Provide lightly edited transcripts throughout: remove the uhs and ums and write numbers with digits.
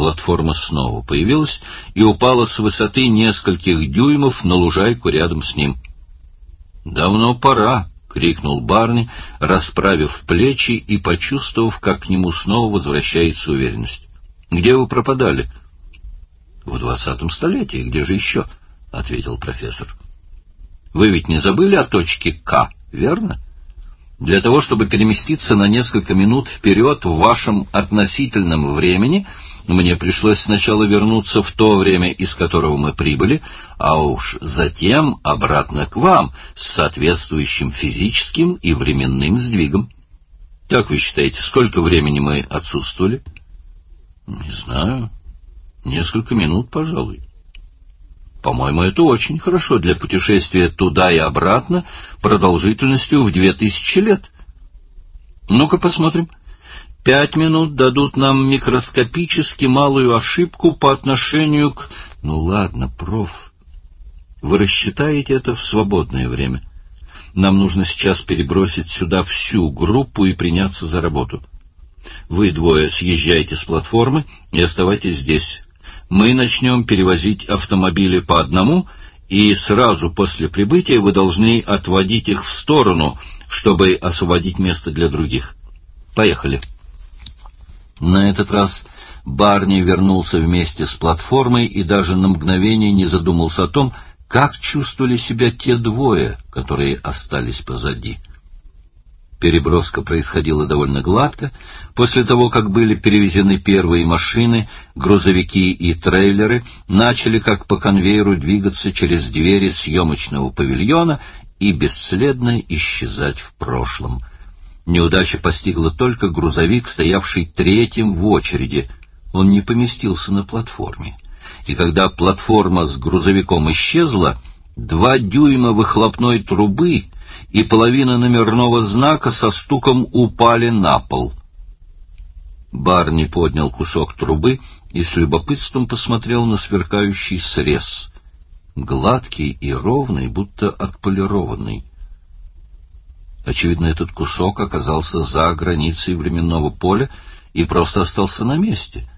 платформа снова появилась и упала с высоты нескольких дюймов на лужайку рядом с ним. «Давно пора!» — крикнул Барни, расправив плечи и почувствовав, как к нему снова возвращается уверенность. «Где вы пропадали?» «В 20-м столетии. Где же еще?» — ответил профессор. «Вы ведь не забыли о точке К, верно? Для того, чтобы переместиться на несколько минут вперед в вашем относительном времени, мне пришлось сначала вернуться в то время, из которого мы прибыли, а уж затем обратно к вам с соответствующим физическим и временным сдвигом. Как вы считаете, сколько времени мы отсутствовали?» «Не знаю. Несколько минут, пожалуй». «По-моему, это очень хорошо для путешествия туда и обратно продолжительностью в 2000 лет. Ну-ка посмотрим. 5 минут дадут нам микроскопически малую ошибку по отношению к... Ну ладно, проф, вы рассчитаете это в свободное время. Нам нужно сейчас перебросить сюда всю группу и приняться за работу. Вы двое съезжайте с платформы и оставайтесь здесь. Мы начнем перевозить автомобили по одному, и сразу после прибытия вы должны отводить их в сторону, чтобы освободить место для других. Поехали». На этот раз Барни вернулся вместе с платформой и даже на мгновение не задумался о том, как чувствовали себя те двое, которые остались позади. Переброска происходила довольно гладко. После того, как были перевезены первые машины, грузовики и трейлеры начали как по конвейеру двигаться через двери съемочного павильона и бесследно исчезать в прошлом. Неудача постигла только грузовик, стоявший третьим в очереди. Он не поместился на платформе. И когда платформа с грузовиком исчезла, 2 дюйма выхлопной трубы и половина номерного знака со стуком упали на пол. Барни поднял кусок трубы и с любопытством посмотрел на сверкающий срез, гладкий и ровный, будто отполированный. Очевидно, этот кусок оказался за границей временного поля и просто остался на месте.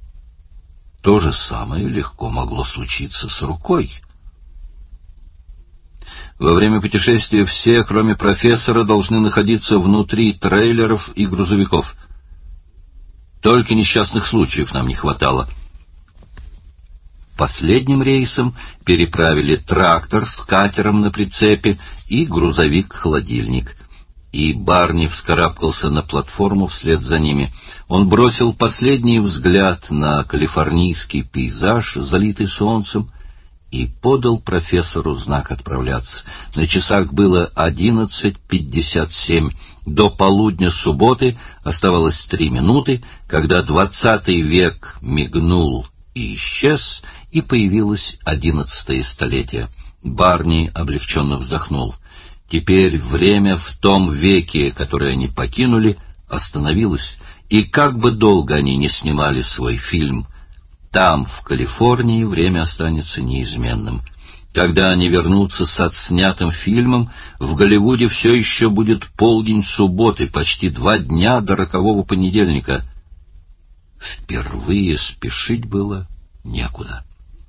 То же самое легко могло случиться с рукой. Во время путешествия все, кроме профессора, должны находиться внутри трейлеров и грузовиков. Только несчастных случаев нам не хватало. Последним рейсом переправили трактор с катером на прицепе и грузовик-холодильник. И Барни вскарабкался на платформу вслед за ними. Он бросил последний взгляд на калифорнийский пейзаж, залитый солнцем, и подал профессору знак отправляться. На часах было 11:57. До полудня субботы оставалось 3 минуты, когда 20 век мигнул и исчез, и появилось 11-е столетие. Барни облегченно вздохнул. Теперь время в том веке, который они покинули, остановилось, и как бы долго они не снимали свой фильм, там, в Калифорнии, время останется неизменным. Когда они вернутся с отснятым фильмом, в Голливуде все еще будет полдень субботы, почти 2 дня до рокового понедельника. Впервые спешить было некуда.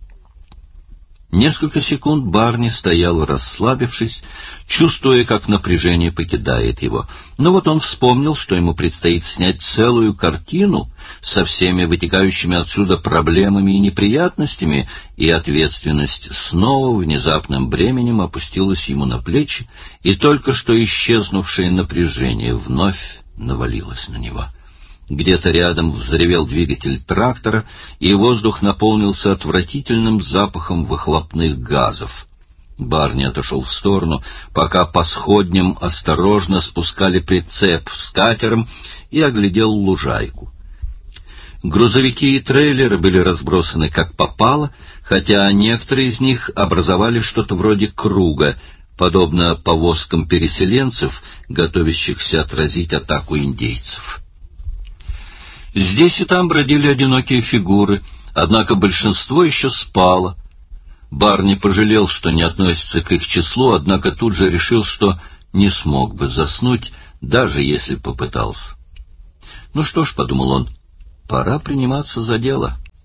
Несколько секунд Барни стоял, расслабившись, чувствуя, как напряжение покидает его. Но вот он вспомнил, что ему предстоит снять целую картину со всеми вытекающими отсюда проблемами и неприятностями, и ответственность снова внезапным бременем опустилась ему на плечи, и только что исчезнувшее напряжение вновь навалилось на него. Где-то рядом взревел двигатель трактора, и воздух наполнился отвратительным запахом выхлопных газов. Барни отошел в сторону, пока по сходням осторожно спускали прицеп с катером, и оглядел лужайку. Грузовики и трейлеры были разбросаны как попало, хотя некоторые из них образовали что-то вроде круга, подобно повозкам переселенцев, готовящихся отразить атаку индейцев. Здесь и там бродили одинокие фигуры, однако большинство еще спало. Барни пожалел, что не относится к их числу, однако тут же решил, что не смог бы заснуть, даже если попытался. «Ну что ж», — подумал он, — «пора приниматься за дело».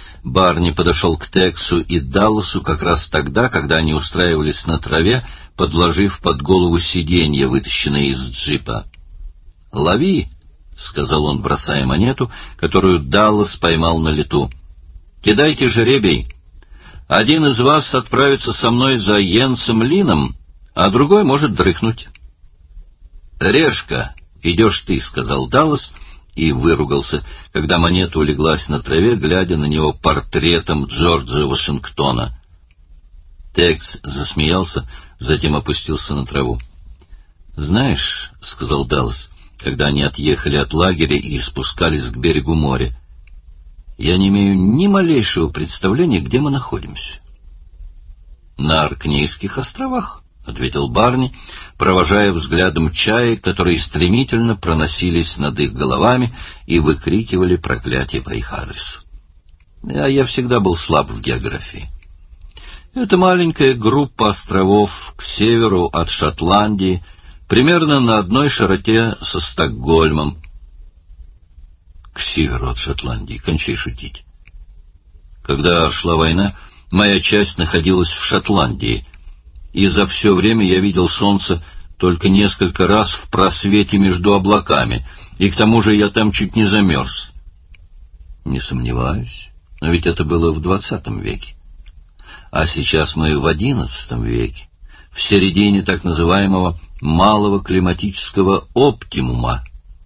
Барни подошел к Тексу и Далласу как раз тогда, когда они устраивались на траве, подложив под голову сиденье, вытащенное из джипа. «Лови!» — сказал он, бросая монету, которую Даллас поймал на лету. «Кидайте жеребий. Один из вас отправится со мной за Йенсом Лином, а другой может дрыхнуть». «Решка, идешь ты», — сказал Даллас и выругался, когда монета улеглась на траве, глядя на него портретом Джорджа Вашингтона. Текс засмеялся, затем опустился на траву. «Знаешь», — сказал Даллас, когда они отъехали от лагеря и спускались к берегу моря, «я не имею ни малейшего представления, где мы находимся». «На Оркнейских островах», — ответил Барни, провожая взглядом чаек, которые стремительно проносились над их головами и выкрикивали проклятия по их адресу. «А я всегда был слаб в географии. Это маленькая группа островов к северу от Шотландии, примерно на одной широте со Стокгольмом». «К северу от Шотландии, кончай шутить. Когда шла война, моя часть находилась в Шотландии, и за все время я видел солнце только несколько раз в просвете между облаками, и к тому же я там чуть не замерз». «Не сомневаюсь, но ведь это было в 20 веке. А сейчас мы в 11 веке, в середине так называемого малого климатического оптимума».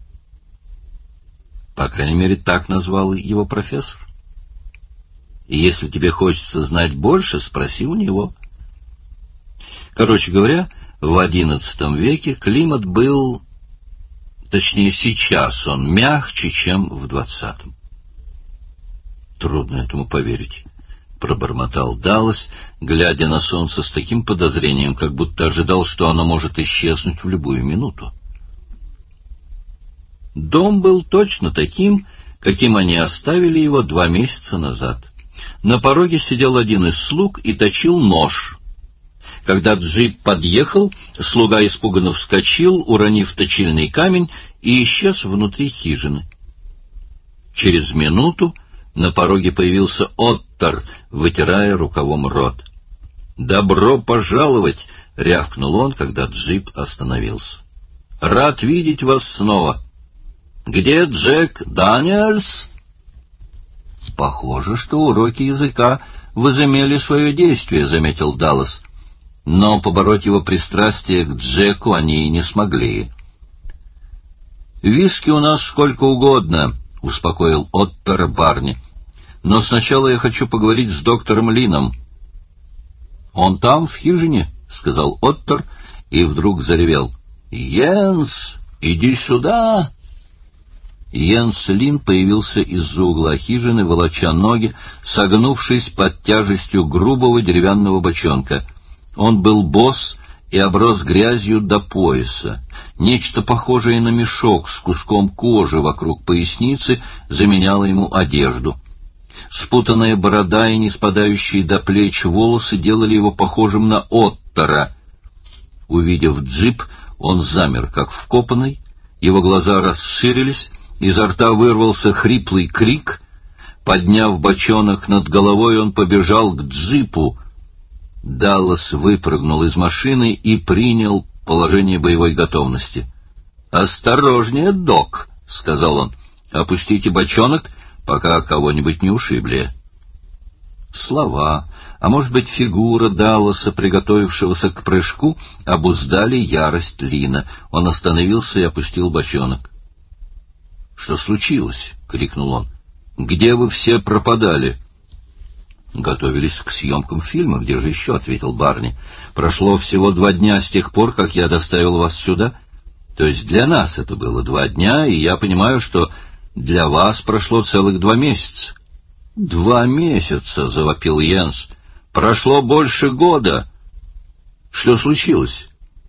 По крайней мере, так назвал его профессор. И если тебе хочется знать больше, спроси у него. Короче говоря, в 11 веке климат был, точнее, сейчас он мягче, чем в 20-м. «Трудно этому поверить», — пробормотал Даллас, глядя на солнце с таким подозрением, как будто ожидал, что оно может исчезнуть в любую минуту. Дом был точно таким, каким они оставили его 2 месяца назад. На пороге сидел один из слуг и точил нож. Когда джип подъехал, слуга испуганно вскочил, уронив точильный камень, и исчез внутри хижины. Через минуту на пороге появился Оттер, вытирая рукавом рот. «Добро пожаловать!» — рявкнул он, когда джип остановился. «Рад видеть вас снова. Где Джек Даниэльс?» «Похоже, что уроки языка возымели свое действие», — заметил Даллас. Но побороть его пристрастие к Джеку они и не смогли. «Виски у нас сколько угодно», — успокоил Оттера Барни. «Но сначала я хочу поговорить с доктором Лином». «Он там, в хижине», — сказал Оттер, и вдруг заревел. «Йенс, иди сюда!» Йенс Лин появился из-за угла хижины, волоча ноги, согнувшись под тяжестью грубого деревянного бочонка. Он был босс и оброс грязью до пояса. Нечто похожее на мешок с куском кожи вокруг поясницы заменяло ему одежду. Спутанная борода и неспадающие до плеч волосы делали его похожим на Оттера. Увидев джип, он замер, как вкопанный, его глаза расширились, изо рта вырвался хриплый крик. Подняв бочонок над головой, он побежал к джипу. Даллас выпрыгнул из машины и принял положение боевой готовности. «Осторожнее, док», — сказал он. «Опустите бочонок, пока кого-нибудь не ушибли». Слова, а может быть фигура Далласа, приготовившегося к прыжку, обуздали ярость Лина. Он остановился и опустил бочонок. «Что случилось?» — крикнул он. «Где вы все пропадали?» «Готовились к съемкам фильма. Где же еще?» — ответил Барни. «Прошло всего 2 дня с тех пор, как я доставил вас сюда. То есть для нас это было 2 дня, и я понимаю, что для вас прошло целых 2 месяца». «2 месяца!» — завопил Йенс. «Прошло больше года!» «Что случилось?»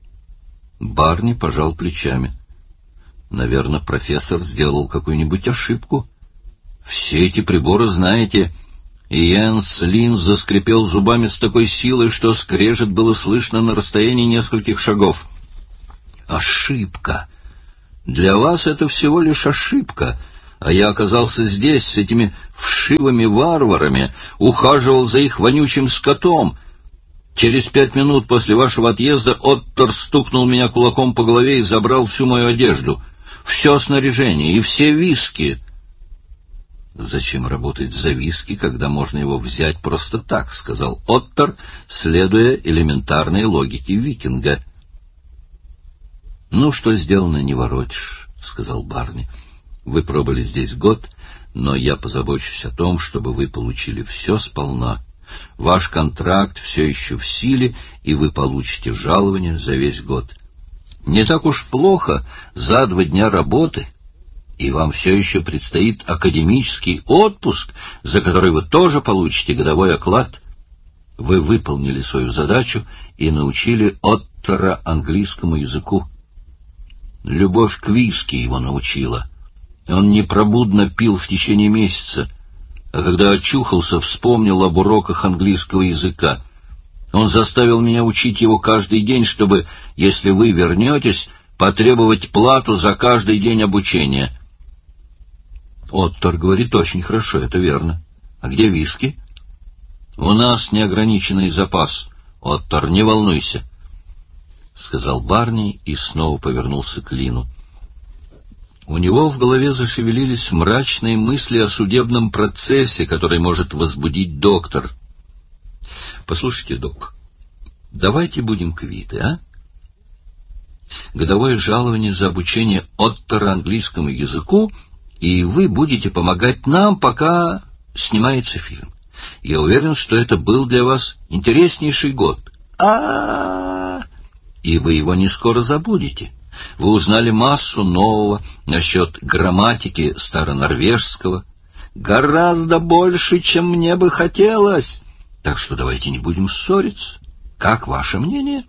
Барни пожал плечами. «Наверное, профессор сделал какую-нибудь ошибку. Все эти приборы, знаете...» Йенс Лин заскрипел зубами с такой силой, что скрежет было слышно на расстоянии нескольких шагов. «Ошибка! Для вас это всего лишь ошибка, А я оказался здесь с этими вшивыми варварами, ухаживал за их вонючим скотом. Через 5 минут после вашего отъезда Оттер стукнул меня кулаком по голове и забрал всю мою одежду, все снаряжение и все виски. «Зачем работать за виски, когда можно его взять просто так?» — сказал Оттер, следуя элементарной логике викинга. «Ну, что сделано, не воротишь», — сказал Барни. «Вы пробыли здесь год, но я позабочусь о том, чтобы вы получили все сполна. Ваш контракт все еще в силе, и вы получите жалование за весь год. Не так уж плохо за 2 дня работы». И вам все еще предстоит академический отпуск, за который вы тоже получите годовой оклад. Вы выполнили свою задачу и научили Оттера английскому языку. Любовь к виски его научила. Он непробудно пил в течение месяца, а когда очухался, вспомнил об уроках английского языка. Он заставил меня учить его каждый день, чтобы, если вы вернетесь, потребовать плату за каждый день обучения. Оттер говорит очень хорошо, это верно. А где виски? У нас неограниченный запас. Оттер, не волнуйся, — сказал Барни и снова повернулся к Лину. У него в голове зашевелились мрачные мысли о судебном процессе, который может возбудить доктор. Послушайте, док, давайте будем квиты, а? Годовое жалование за обучение Оттера английскому языку, и вы будете помогать нам, пока снимается фильм. Я уверен, что это был для вас интереснейший год. И вы его не скоро забудете. Вы узнали массу нового насчет грамматики старонорвежского. Гораздо больше, чем мне бы хотелось. Так что давайте не будем ссориться. Как ваше мнение?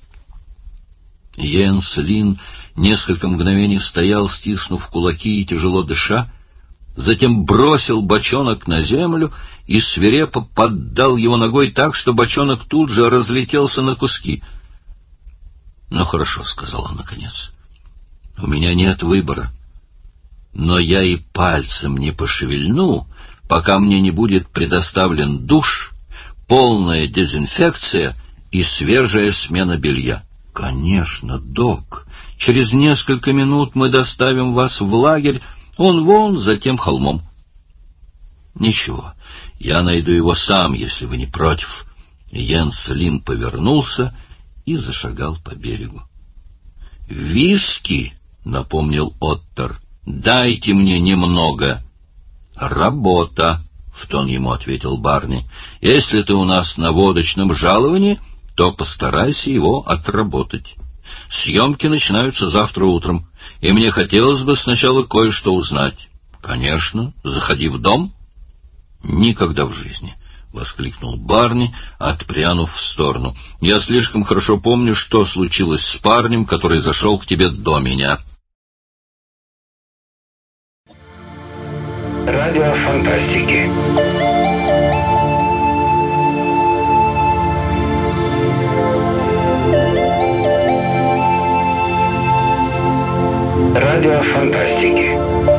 Йенс Лин несколько мгновений стоял, стиснув кулаки и тяжело дыша, затем бросил бочонок на землю и свирепо поддал его ногой так, что бочонок тут же разлетелся на куски. «Ну хорошо», — сказал он наконец, — «у меня нет выбора, но я и пальцем не пошевельну, пока мне не будет предоставлен душ, полная дезинфекция и свежая смена белья». «Конечно, док. Через несколько минут мы доставим вас в лагерь. Он вон за тем холмом». «Ничего, я найду его сам, если вы не против». Йенс Лин повернулся и зашагал по берегу. «Виски», — напомнил Оттер, — «дайте мне немного». «Работа», — в тон ему ответил Барни. «Если ты у нас на водочном жаловании, то постарайся его отработать. Съемки начинаются завтра утром, и мне хотелось бы сначала кое-что узнать». «Конечно, заходи в дом». «Никогда в жизни», — воскликнул Барни, отпрянув в сторону. «Я слишком хорошо помню, что случилось с парнем, который зашел к тебе до меня». Радио фантастики. Радио фантастики.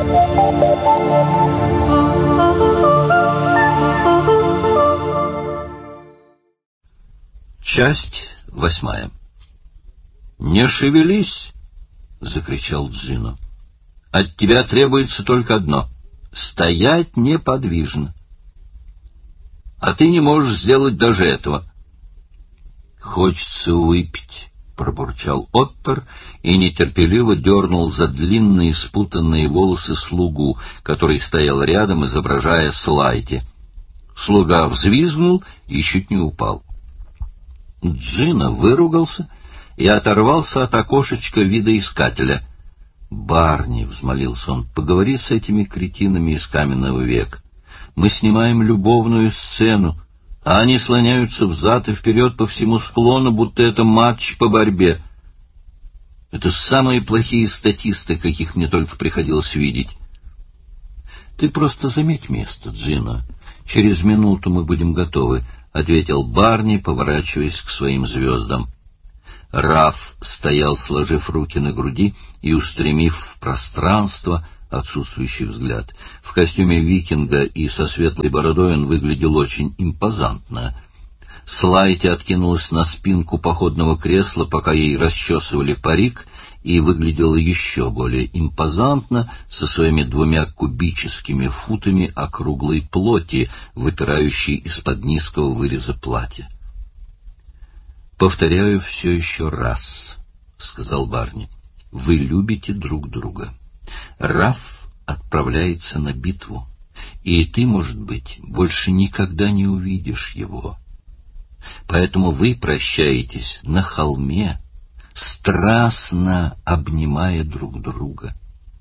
Часть 8. «Не шевелись!» — закричал Джино. «От тебя требуется только одно — стоять неподвижно. А ты не можешь сделать даже этого». «Хочется выпить», — пробурчал Оттер и нетерпеливо дернул за длинные спутанные волосы слугу, который стоял рядом, изображая слайти. Слуга взвизгнул и чуть не упал. Джино выругался и оторвался от окошечка видоискателя. «Барни», — взмолился он, — «поговори с этими кретинами из каменного века. Мы снимаем любовную сцену, а они слоняются взад и вперед по всему склону, будто это матч по борьбе. Это самые плохие статисты, каких мне только приходилось видеть». «Ты просто заметь место, Джино. Через минуту мы будем готовы», — ответил Барни, поворачиваясь к своим звездам. Раф стоял, сложив руки на груди и устремив в пространство отсутствующий взгляд. В костюме викинга и со светлой бородой он выглядел очень импозантно. Слайти откинулась на спинку походного кресла, пока ей расчесывали парик, и выглядела еще более импозантно со своими 2 кубическими футами округлой плоти, выпирающей из-под низкого выреза платья. «Повторяю все еще раз», — сказал Барни. «Вы любите друг друга. Раф отправляется на битву, и ты, может быть, больше никогда не увидишь его. Поэтому вы прощаетесь на холме, страстно обнимая друг друга».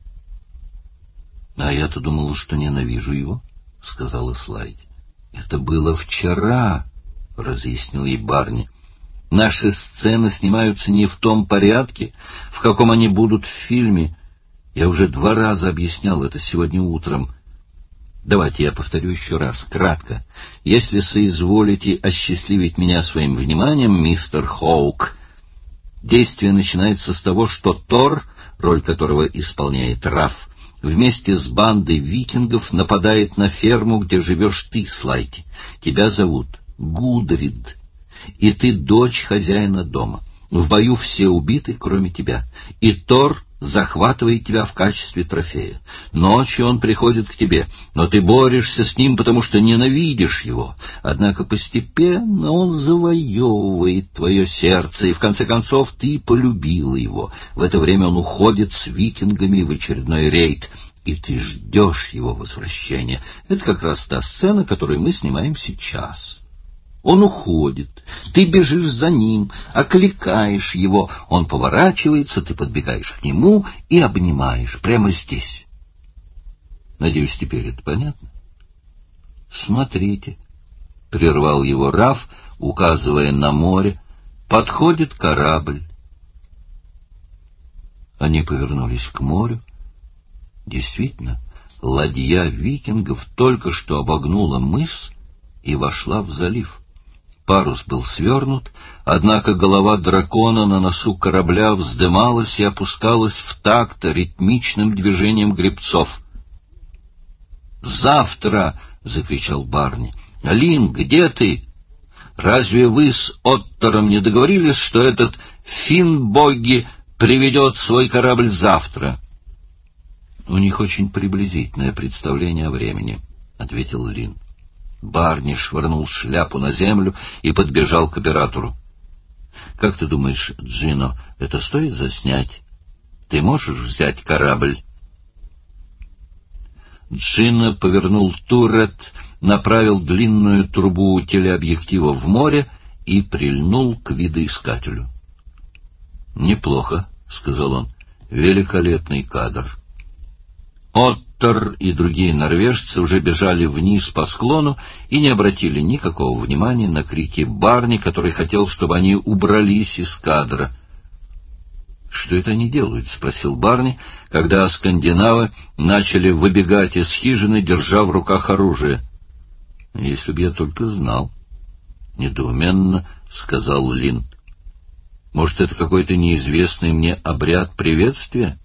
«А я-то думала, что ненавижу его», — сказала Слайди. «Это было вчера», — разъяснил ей Барни. «Наши сцены снимаются не в том порядке, в каком они будут в фильме. Я уже 2 раза объяснял это сегодня утром. Давайте я повторю еще раз, кратко. Если соизволите осчастливить меня своим вниманием, мистер Хоук, действие начинается с того, что Тор, роль которого исполняет Раф, вместе с бандой викингов нападает на ферму, где живешь ты, Слайти. Тебя зовут Гудрид, и ты дочь хозяина дома. В бою все убиты, кроме тебя. И Тор захватывает тебя в качестве трофея. Ночью он приходит к тебе, но ты борешься с ним, потому что ненавидишь его. Однако постепенно он завоевывает твое сердце, и в конце концов ты полюбила его. В это время он уходит с викингами в очередной рейд, и ты ждешь его возвращения. Это как раз та сцена, которую мы снимаем сейчас. Он уходит, ты бежишь за ним, окликаешь его, он поворачивается, ты подбегаешь к нему и обнимаешь прямо здесь. Надеюсь, теперь это понятно? Смотрите, — прервал его Раф, указывая на море, — подходит корабль. Они повернулись к морю. Действительно, ладья викингов только что обогнула мыс и вошла в залив. Парус был свернут, однако голова дракона на носу корабля вздымалась и опускалась в такт ритмичным движением гребцов. «Завтра!» — закричал Барни. «Лин, где ты? Разве вы с Оттором не договорились, что этот Финбоги приведет свой корабль завтра?» «У них очень приблизительное представление о времени», — ответил Лин. Барни швырнул шляпу на землю и подбежал к оператору. «Как ты думаешь, Джино, это стоит заснять? Ты можешь взять корабль?» Джино повернул туррет, направил длинную трубу телеобъектива в море и прильнул к видоискателю. «Неплохо», — сказал он, — «великолепный кадр». Оттор и другие норвежцы уже бежали вниз по склону и не обратили никакого внимания на крики Барни, который хотел, чтобы они убрались из кадра. «Что это они делают?» — спросил Барни, когда скандинавы начали выбегать из хижины, держа в руках оружие. «Если б я только знал», — недоуменно сказал Лин. «Может, это какой-то неизвестный мне обряд приветствия?»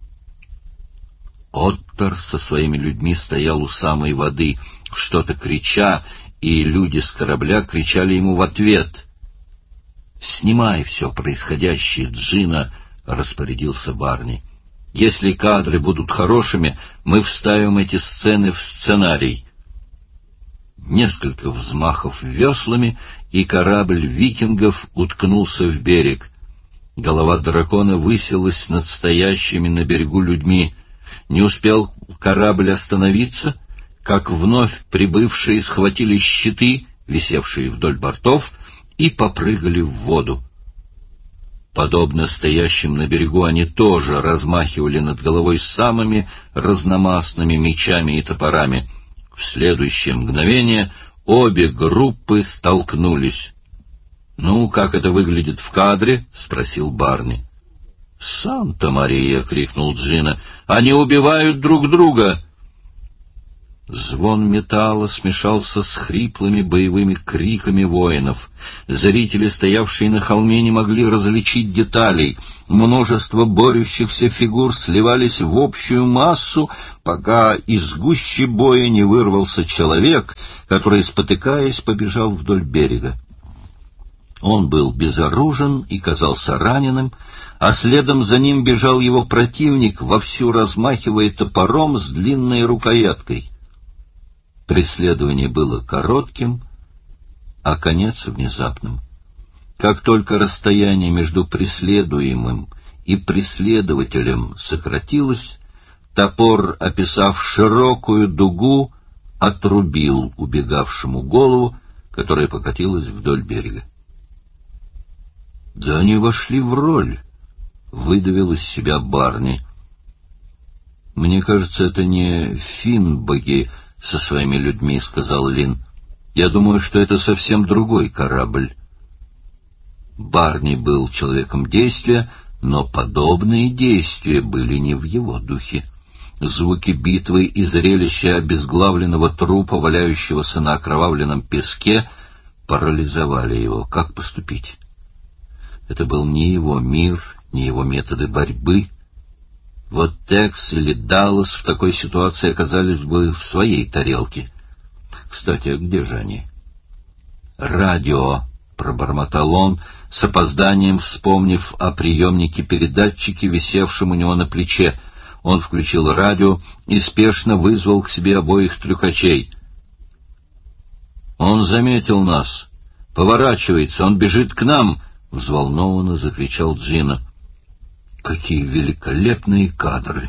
Оттор со своими людьми стоял у самой воды, что-то крича, и люди с корабля кричали ему в ответ. «Снимай все происходящее, Джино», — распорядился Барни. «Если кадры будут хорошими, мы вставим эти сцены в сценарий». Несколько взмахов веслами, и корабль викингов уткнулся в берег. Голова дракона высилась над стоящими на берегу людьми. Не успел корабль остановиться, как вновь прибывшие схватили щиты, висевшие вдоль бортов, и попрыгали в воду. Подобно стоящим на берегу, они тоже размахивали над головой самыми разномастными мечами и топорами. В следующее мгновение обе группы столкнулись. «Ну, как это выглядит в кадре?» — спросил Барни. «Санта-Мария!» — крикнул Джино. «Они убивают друг друга!» Звон металла смешался с хриплыми боевыми криками воинов. Зрители, стоявшие на холме, не могли различить деталей. Множество борющихся фигур сливались в общую массу, пока из гущи боя не вырвался человек, который, спотыкаясь, побежал вдоль берега. Он был безоружен и казался раненым, а следом за ним бежал его противник, вовсю размахивая топором с длинной рукояткой. Преследование было коротким, а конец внезапным. Как только расстояние между преследуемым и преследователем сократилось, топор, описав широкую дугу, отрубил убегавшему голову, которая покатилась вдоль берега. «Да они вошли в роль», — выдавил из себя Барни. «Мне кажется, это не Финбоги со своими людьми», — сказал Лин. «Я думаю, что это совсем другой корабль». Барни был человеком действия, но подобные действия были не в его духе. Звуки битвы и зрелище обезглавленного трупа, валяющегося на окровавленном песке, парализовали его. Как поступить? Это был не его мир, не его методы борьбы. Вот Текс или Даллас в такой ситуации оказались бы в своей тарелке. Кстати, а где же они? «Радио», — пробормотал он, с опозданием вспомнив о приемнике-передатчике, висевшем у него на плече. Он включил радио и спешно вызвал к себе обоих трюкачей. «Он заметил нас. Поворачивается, он бежит к нам!» — взволнованно закричал Джино. Какие великолепные кадры!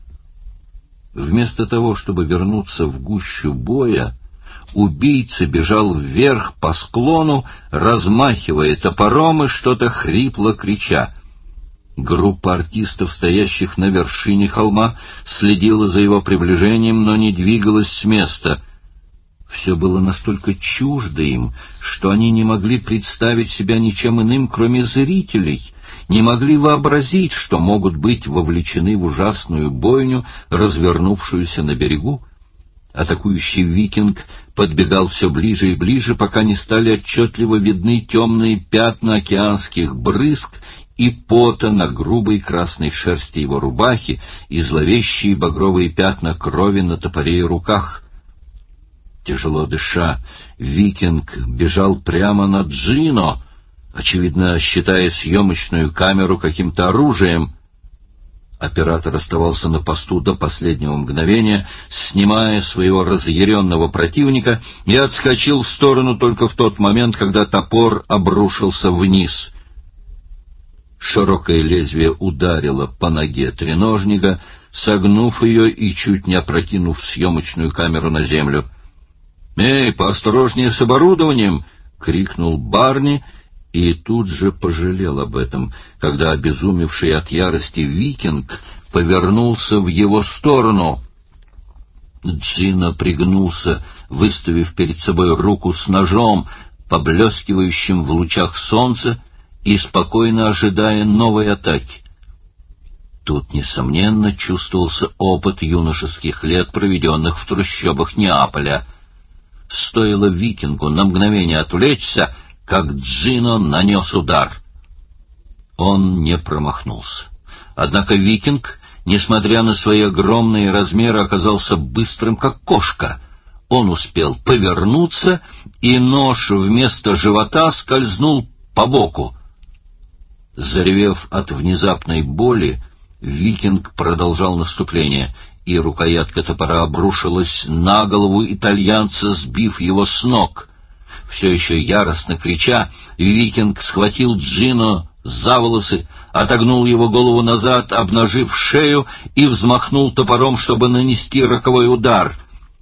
Вместо того, чтобы вернуться в гущу боя, убийца бежал вверх по склону, размахивая топором и что-то хрипло крича. Группа артистов, стоящих на вершине холма, следила за его приближением, но не двигалась с места. Все было настолько чуждо им, что они не могли представить себя ничем иным, кроме зрителей, не могли вообразить, что могут быть вовлечены в ужасную бойню, развернувшуюся на берегу. Атакующий викинг подбегал все ближе и ближе, пока не стали отчетливо видны темные пятна океанских брызг и пота на грубой красной шерсти его рубахи и зловещие багровые пятна крови на топоре и руках. Тяжело дыша, викинг бежал прямо на Джино, очевидно, считая съемочную камеру каким-то оружием. Оператор оставался на посту до последнего мгновения, снимая своего разъяренного противника, и отскочил в сторону только в тот момент, когда топор обрушился вниз. Широкое лезвие ударило по ноге треножника, согнув ее и чуть не опрокинув съемочную камеру на землю. «Эй, поосторожнее с оборудованием!» — крикнул Барни, и тут же пожалел об этом, когда обезумевший от ярости викинг повернулся в его сторону. Джино пригнулся, выставив перед собой руку с ножом, поблескивающим в лучах солнца, и спокойно ожидая новой атаки. Тут, несомненно, чувствовался опыт юношеских лет, проведенных в трущобах Неаполя. Стоило викингу на мгновение отвлечься, как Джино нанес удар. Он не промахнулся. Однако викинг, несмотря на свои огромные размеры, оказался быстрым, как кошка. Он успел повернуться, и нож вместо живота скользнул по боку. Заревев от внезапной боли, викинг продолжал наступление, и рукоятка топора обрушилась на голову итальянца, сбив его с ног. Все еще яростно крича, викинг схватил Джино за волосы, отогнул его голову назад, обнажив шею, и взмахнул топором, чтобы нанести роковой удар.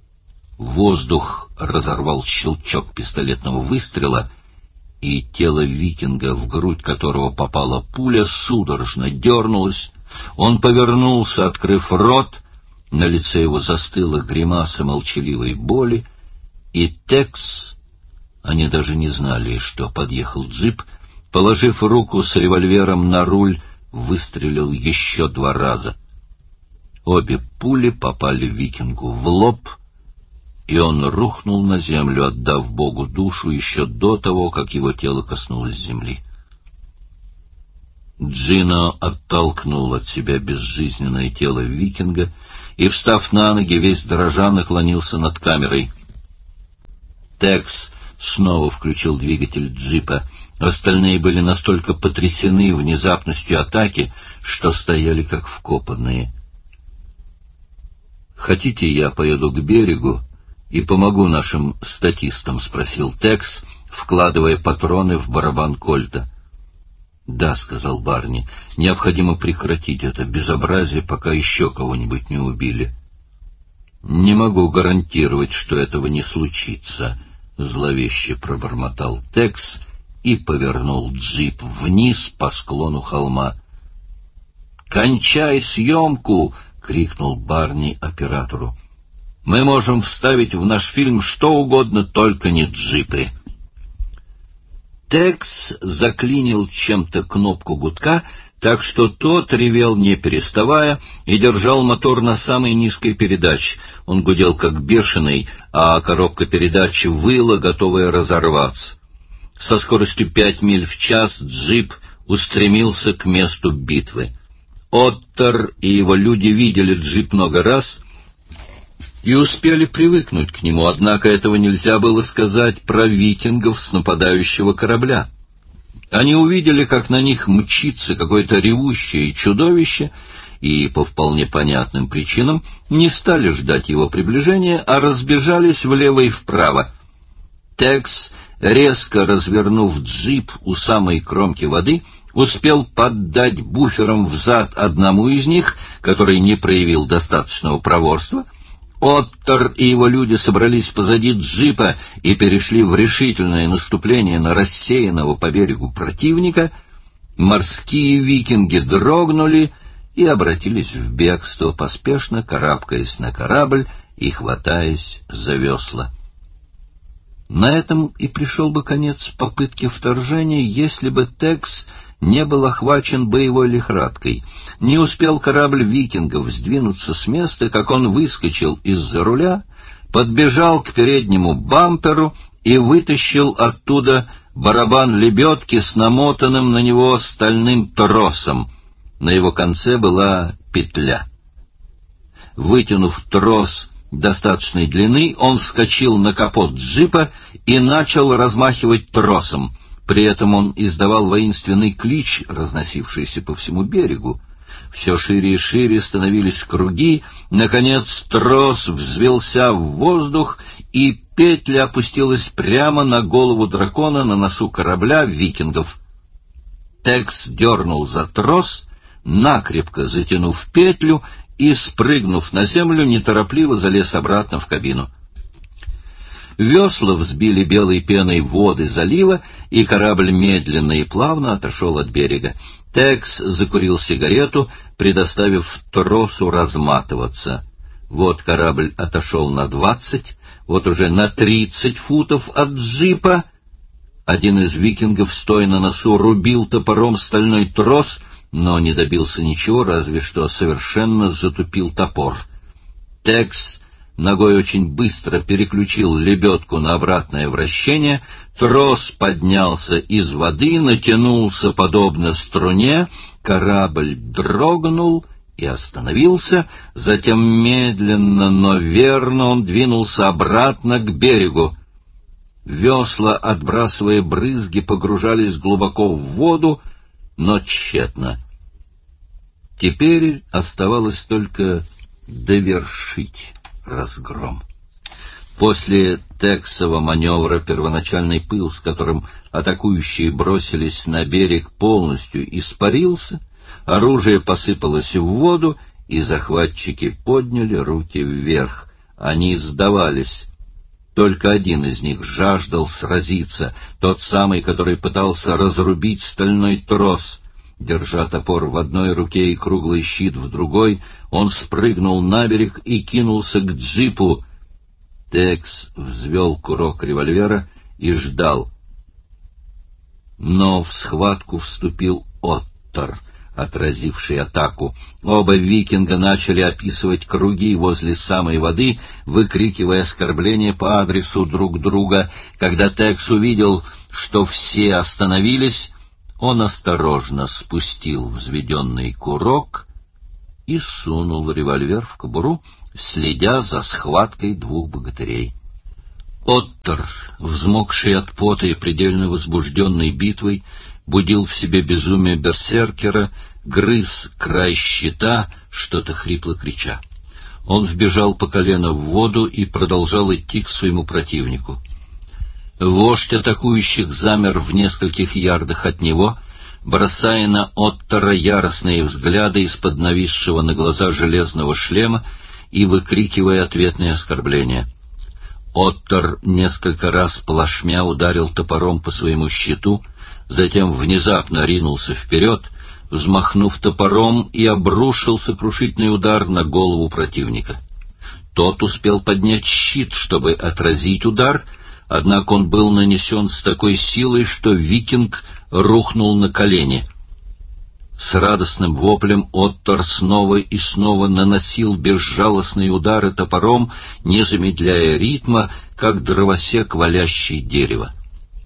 Воздух разорвал щелчок пистолетного выстрела, и тело викинга, в грудь которого попала пуля, судорожно дернулось. Он повернулся, открыв рот, на лице его застыла гримаса молчаливой боли, и Текс, они даже не знали, что подъехал джип, положив руку с револьвером на руль, выстрелил еще 2 раза. Обе пули попали викингу в лоб, и он рухнул на землю, отдав Богу душу еще до того, как его тело коснулось земли. Джино оттолкнул от себя безжизненное тело викинга и, встав на ноги, весь дрожа, наклонился над камерой. Текс снова включил двигатель джипа. Остальные были настолько потрясены внезапностью атаки, что стояли как вкопанные. «Хотите, я поеду к берегу и помогу нашим статистам?» — спросил Текс, вкладывая патроны в барабан Кольта. «Да», — сказал Барни, — «необходимо прекратить это безобразие, пока еще кого-нибудь не убили». «Не могу гарантировать, что этого не случится», — зловеще пробормотал Текс и повернул джип вниз по склону холма. «Кончай съемку!» — крикнул Барни оператору. «Мы можем вставить в наш фильм что угодно, только не джипы». Текс заклинил чем-то кнопку гудка, так что тот ревел не переставая и держал мотор на самой низкой передаче. Он гудел как бешеный, а коробка передач выла, готовая разорваться. Со скоростью 5 миль в час джип устремился к месту битвы. Оттер и его люди видели джип много раз и успели привыкнуть к нему, однако этого нельзя было сказать про викингов с нападающего корабля. Они увидели, как на них мчится какое-то ревущее чудовище, и по вполне понятным причинам не стали ждать его приближения, а разбежались влево и вправо. Текс, резко развернув джип у самой кромки воды, успел поддать буфером взад одному из них, который не проявил достаточного проворства. Оттер и его люди собрались позади джипа и перешли в решительное наступление на рассеянного по берегу противника. Морские викинги дрогнули и обратились в бегство, поспешно карабкаясь на корабль и хватаясь за весла. На этом и пришел бы конец попытке вторжения, если бы Текс не был охвачен боевой лихорадкой. Не успел корабль викингов сдвинуться с места, как он выскочил из-за руля, подбежал к переднему бамперу и вытащил оттуда барабан лебедки с намотанным на него стальным тросом. На его конце была петля. Вытянув трос достаточной длины, он вскочил на капот джипа и начал размахивать тросом. При этом он издавал воинственный клич, разносившийся по всему берегу. Все шире и шире становились круги. Наконец трос взвелся в воздух, и петля опустилась прямо на голову дракона на носу корабля викингов. Текс дернул за трос, накрепко затянув петлю, и, спрыгнув на землю, неторопливо залез обратно в кабину. Весла взбили белой пеной воды залива, и корабль медленно и плавно отошел от берега. Текс закурил сигарету, предоставив тросу разматываться. Вот корабль отошел на 20, вот уже на 30 футов от джипа. Один из викингов, стоя на носу, рубил топором стальной трос, но не добился ничего, разве что совершенно затупил топор. Текс ногой очень быстро переключил лебедку на обратное вращение, трос поднялся из воды, натянулся подобно струне, корабль дрогнул и остановился, затем медленно, но верно он двинулся обратно к берегу. Весла, отбрасывая брызги, погружались глубоко в воду, но тщетно. Теперь оставалось только довершить разгром. После Тексова маневра первоначальный пыл, с которым атакующие бросились на берег, полностью испарился, оружие посыпалось в воду, и захватчики подняли руки вверх. Они сдавались. Только один из них жаждал сразиться, тот самый, который пытался разрубить стальной трос. Держа топор в одной руке и круглый щит в другой, он спрыгнул на берег и кинулся к джипу. Текс взвел курок револьвера и ждал. Но в схватку вступил Оттер. отразивший атаку. Оба викинга начали описывать круги возле самой воды, выкрикивая оскорбления по адресу друг друга. Когда Текс увидел, что все остановились, он осторожно спустил взведенный курок и сунул револьвер в кобуру, следя за схваткой двух богатырей. Оттор, взмокший от пота и предельно возбужденный битвой, будил в себе безумие берсеркера, грыз край щита, что-то хрипло крича. Он вбежал по колено в воду и продолжал идти к своему противнику. Вождь атакующих замер в нескольких ярдах от него, бросая на Оттора яростные взгляды из-под нависшего на глаза железного шлема и выкрикивая ответные оскорбления. Оттор несколько раз плашмя ударил топором по своему щиту, затем внезапно ринулся вперед, взмахнув топором, и обрушил сокрушительный удар на голову противника. Тот успел поднять щит, чтобы отразить удар, однако он был нанесен с такой силой, что викинг рухнул на колени. С радостным воплем Оттор снова и снова наносил безжалостные удары топором, не замедляя ритма, как дровосек, валящий дерево.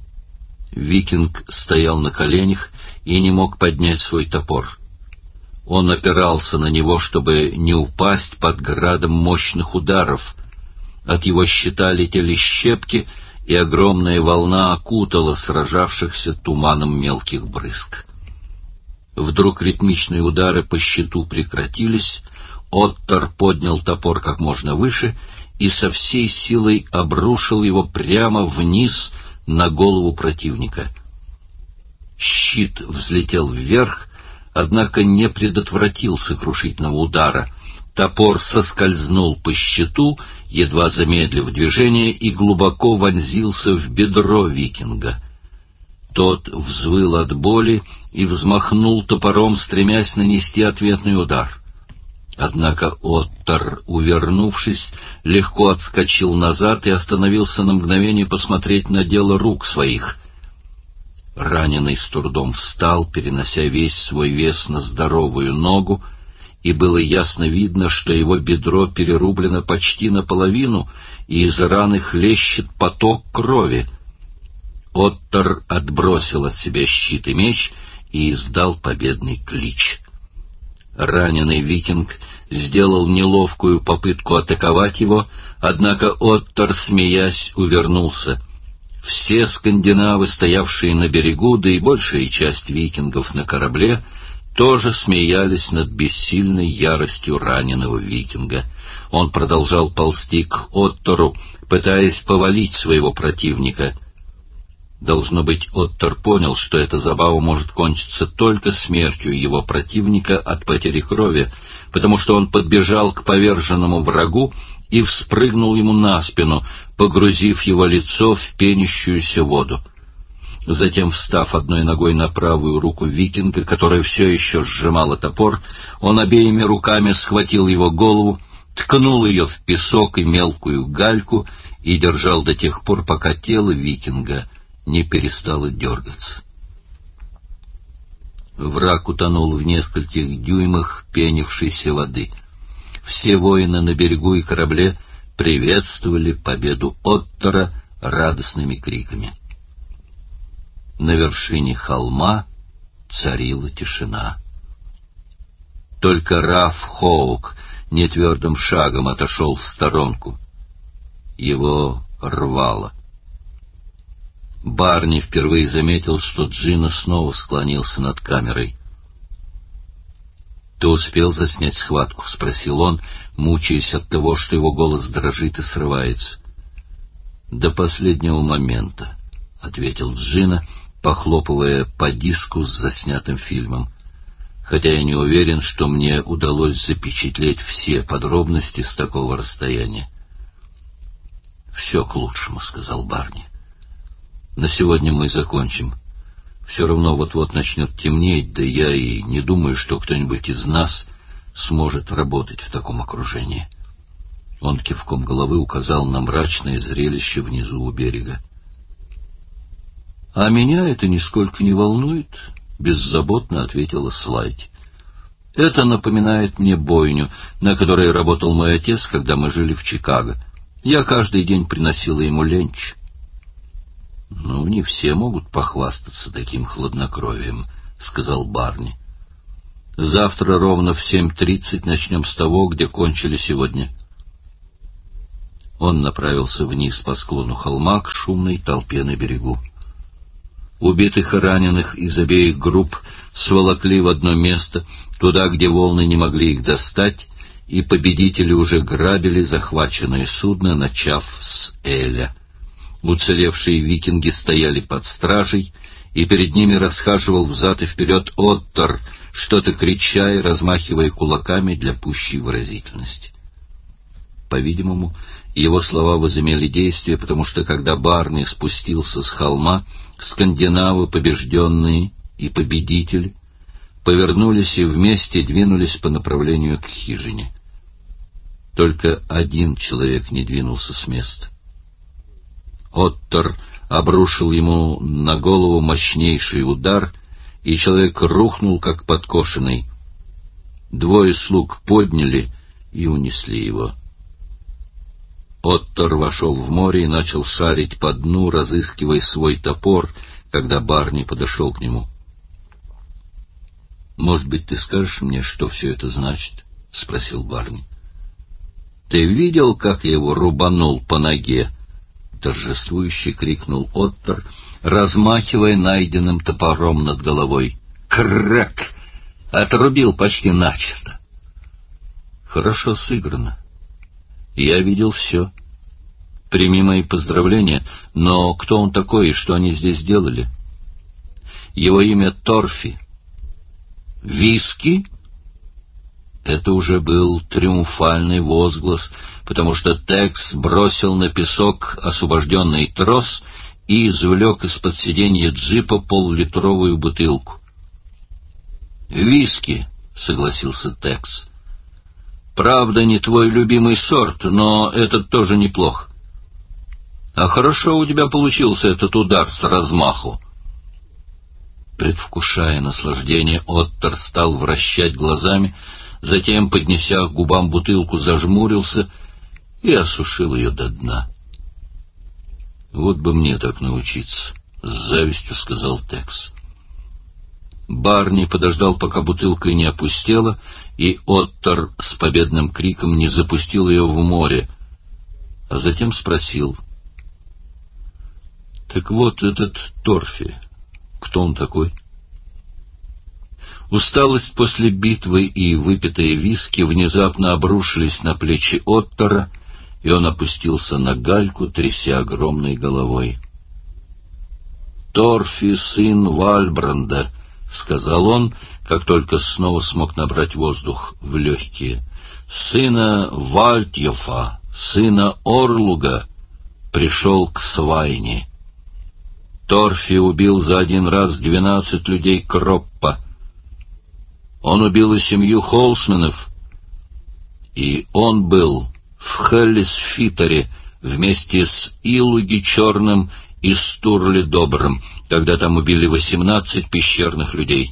Викинг стоял на коленях и не мог поднять свой топор. Он опирался на него, чтобы не упасть под градом мощных ударов. От его щита летели щепки, и огромная волна окутала сражавшихся туманом мелких брызг. Вдруг ритмичные удары по щиту прекратились, Оттор поднял топор как можно выше и со всей силой обрушил его прямо вниз на голову противника. Щит взлетел вверх, однако не предотвратил сокрушительного удара. Топор соскользнул по щиту, едва замедлив движение, и глубоко вонзился в бедро викинга. Тот взвыл от боли и взмахнул топором, стремясь нанести ответный удар. Однако Оттор, увернувшись, легко отскочил назад и остановился на мгновение посмотреть на дело рук своих. Раненый с трудом встал, перенося весь свой вес на здоровую ногу, и было ясно видно, что его бедро перерублено почти наполовину, и из раны хлещет поток крови. Оттор отбросил от себя щит и меч и издал победный клич. Раненый викинг сделал неловкую попытку атаковать его, однако Оттор, смеясь, увернулся. Все скандинавы, стоявшие на берегу, да и большая часть викингов на корабле, тоже смеялись над бессильной яростью раненого викинга. Он продолжал ползти к Оттору, пытаясь повалить своего противника. Должно быть, Оттор понял, что эта забава может кончиться только смертью его противника от потери крови, потому что он подбежал к поверженному врагу и вспрыгнул ему на спину, погрузив его лицо в пенящуюся воду. Затем, встав одной ногой на правую руку викинга, которая все еще сжимала топор, он обеими руками схватил его голову, ткнул ее в песок и мелкую гальку и держал до тех пор, пока тело викинга не перестало дергаться. Враг утонул в нескольких дюймах пенившейся воды. Все воины на берегу и корабле приветствовали победу Оттора радостными криками. На вершине холма царила тишина. Только Раф Хоук нетвердым шагом отошел в сторонку. Его рвало. Барни впервые заметил, что Джина снова склонился над камерой. — Ты успел заснять схватку? — спросил он, мучаясь от того, что его голос дрожит и срывается. — До последнего момента, — ответил Джина, похлопывая по диску с заснятым фильмом. — Хотя я не уверен, что мне удалось запечатлеть все подробности с такого расстояния. — Все к лучшему, — сказал Барни. На сегодня мы закончим. Все равно вот-вот начнет темнеть, да я и не думаю, что кто-нибудь из нас сможет работать в таком окружении. Он кивком головы указал на мрачное зрелище внизу у берега. — А меня это нисколько не волнует, — беззаботно ответила Слайд. Это напоминает мне бойню, на которой работал мой отец, когда мы жили в Чикаго. Я каждый день приносила ему ленч. — Ну, не все могут похвастаться таким хладнокровием, — сказал Барни. — Завтра ровно в 7:30 начнем с того, где кончили сегодня. Он направился вниз по склону холма к шумной толпе на берегу. Убитых и раненых из обеих групп сволокли в одно место, туда, где волны не могли их достать, и победители уже грабили захваченное судно, начав с Эля. Уцелевшие викинги стояли под стражей, и перед ними расхаживал взад и вперед Оттор, что-то крича и размахивая кулаками для пущей выразительности. По-видимому, его слова возымели действие, потому что, когда Барни спустился с холма, скандинавы, побежденные и победители, повернулись и вместе двинулись по направлению к хижине. Только один человек не двинулся с места. Оттор обрушил ему на голову мощнейший удар, и человек рухнул, как подкошенный. Двое слуг подняли и унесли его. Оттор вошел в море и начал шарить по дну, разыскивая свой топор, когда Барни подошел к нему. — Может быть, ты скажешь мне, что все это значит? — спросил Барни. — Ты видел, как я его рубанул по ноге? — торжествующе крикнул Оттор, размахивая найденным топором над головой. — Крак! Отрубил почти начисто. — Хорошо сыграно. Я видел все. Прими мои поздравления, но кто он такой и что они здесь делали? Его имя Торфи. Виски? Это уже был триумфальный возглас, потому что Текс бросил на песок освобожденный трос и извлек из-под сиденья джипа поллитровую бутылку. «Виски», — согласился Текс. «Правда, не твой любимый сорт, но этот тоже неплох. А хорошо у тебя получился этот удар с размаху». Предвкушая наслаждение, Оттор стал вращать глазами, затем, поднеся к губам бутылку, зажмурился и осушил ее до дна. «Вот бы мне так научиться», — с завистью сказал Текс. Барни подождал, пока бутылка не опустела, и Оттор с победным криком не запустил ее в море, а затем спросил: «Так вот этот Торфи, кто он такой?» Усталость после битвы и выпитые виски внезапно обрушились на плечи Оттора, и он опустился на гальку, тряся огромной головой. «Торфи, сын Вальбранда», — сказал он, как только снова смог набрать воздух в легкие, — «сына Вальтьефа, сына Орлуга, пришел к Свайне. Торфи убил за один раз 12 людей Кроппа. Он убил и семью Холсменов, и он был в Хеллисфитере вместе с Илуги Черным и Стурли Добрым, когда там убили 18 пещерных людей.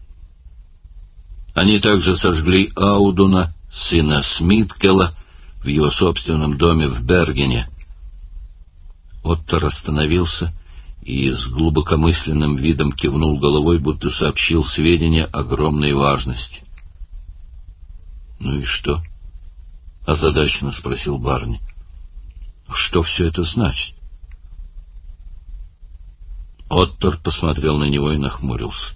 Они также сожгли Аудуна, сына Смиткела, в его собственном доме в Бергене». Оттор остановился и с глубокомысленным видом кивнул головой, будто сообщил сведения огромной важности. «Ну и что?» — озадаченно спросил Барни. «Что все это значит?» Оттор посмотрел на него и нахмурился.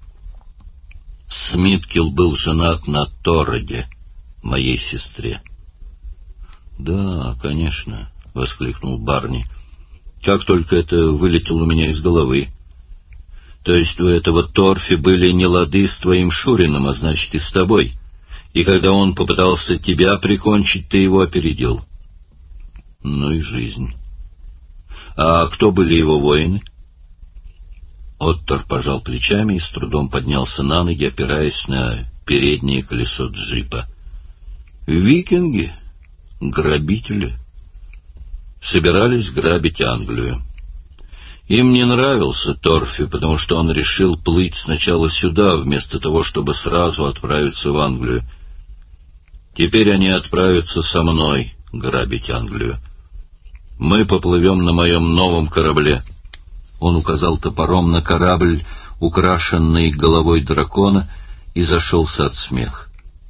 «Смиткел был женат на Тороде, моей сестре». «Да, конечно», — воскликнул Барни. «Как только это вылетело у меня из головы. То есть у этого Торфи были нелады с твоим Шурином, а значит и с тобой. И когда он попытался тебя прикончить, ты его опередил». «Ну и жизнь. А кто были его воины?» Оттор пожал плечами и с трудом поднялся на ноги, опираясь на переднее колесо джипа. «Викинги, грабители, собирались грабить Англию. Им не нравился Торфи, потому что он решил плыть сначала сюда, вместо того, чтобы сразу отправиться в Англию. Теперь они отправятся со мной грабить Англию. Мы поплывем на моем новом корабле. Он указал топором на корабль, украшенный головой дракона, и зашелся от смеха.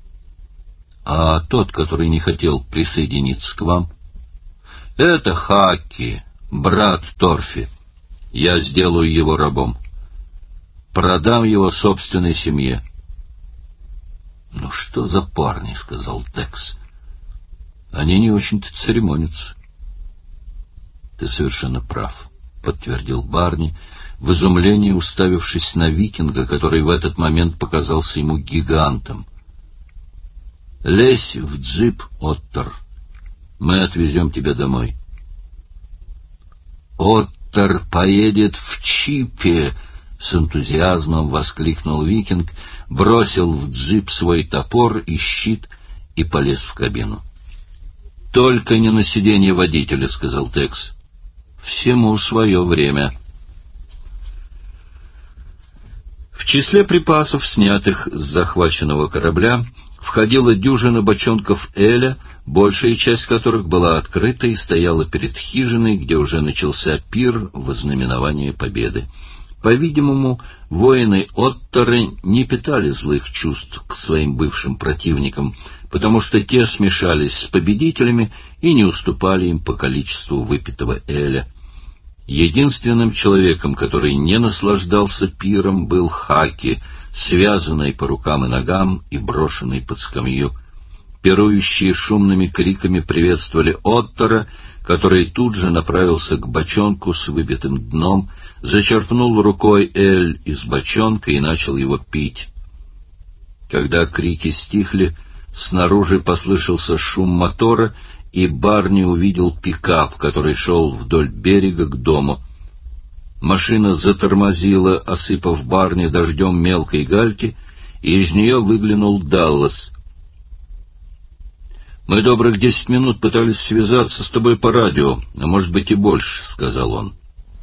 А тот, который не хотел присоединиться к вам? Это Хаки, брат Торфи. Я сделаю его рабом. Продам его собственной семье. «Ну что за парни?» — сказал Текс. «Они не очень-то церемонятся». «Ты совершенно прав», — подтвердил Барни, в изумлении уставившись на викинга, который в этот момент показался ему гигантом. «Лезь в джип, Оттер. Мы отвезем тебя домой». «Оттер поедет в чипе!» — с энтузиазмом воскликнул викинг, бросил в джип свой топор и щит и полез в кабину. «Только не на сиденье водителя», — сказал Текс. «Всему свое время». В числе припасов, снятых с захваченного корабля, входила дюжина бочонков эля, большая часть которых была открыта и стояла перед хижиной, где уже начался пир во знаменование победы. По-видимому, воины Отторы не питали злых чувств к своим бывшим противникам, потому что те смешались с победителями и не уступали им по количеству выпитого эля. Единственным человеком, который не наслаждался пиром, был Хаки, связанный по рукам и ногам и брошенный под скамью. Пирующие шумными криками приветствовали Оттора, который тут же направился к бочонку с выбитым дном, зачерпнул рукой эль из бочонка и начал его пить. Когда крики стихли, снаружи послышался шум мотора, и Барни увидел пикап, который шел вдоль берега к дому. Машина затормозила, осыпав Барни дождем мелкой гальки, и из нее выглянул Даллас. «Мы добрых 10 минут пытались связаться с тобой по радио, а может быть и больше», — сказал он.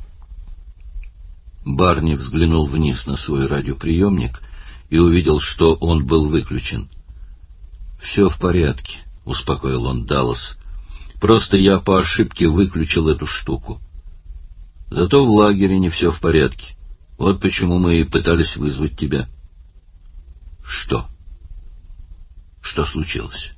Барни взглянул вниз на свой радиоприемник и увидел, что он был выключен. «Все в порядке», — успокоил он Даллас. «Просто я по ошибке выключил эту штуку. Зато в лагере не все в порядке. Вот почему мы и пытались вызвать тебя». «Что? Что случилось?»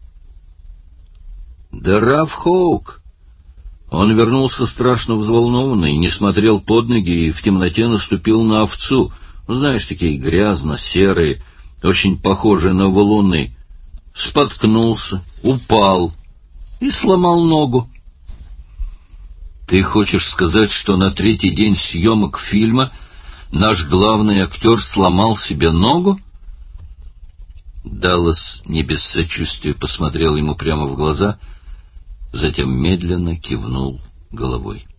«Да Раф Хоук. Он вернулся страшно взволнованный, не смотрел под ноги и в темноте наступил на овцу. Знаешь, такие грязно-серые, очень похожие на валуны. Споткнулся, упал и сломал ногу». «Ты хочешь сказать, что на 3-й день съемок фильма наш главный актер сломал себе ногу?» Даллас не без сочувствия посмотрел ему прямо в глаза, затем медленно кивнул головой.